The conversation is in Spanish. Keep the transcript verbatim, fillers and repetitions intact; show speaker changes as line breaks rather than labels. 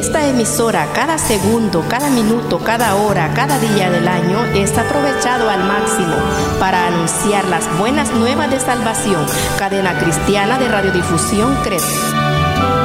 esta emisora cada segundo, cada minuto, cada hora, cada día del año es aprovechado al máximo para anunciar las buenas nuevas de salvación. Cadena Cristiana de Radiodifusión C R E P.